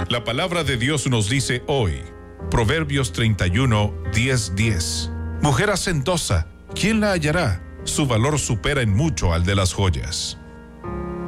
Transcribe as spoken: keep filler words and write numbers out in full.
La palabra de Dios nos dice hoy, Proverbios treinta y uno, diez, diez. Mujer hacendosa, ¿quién la hallará? Su valor supera en mucho al de las joyas.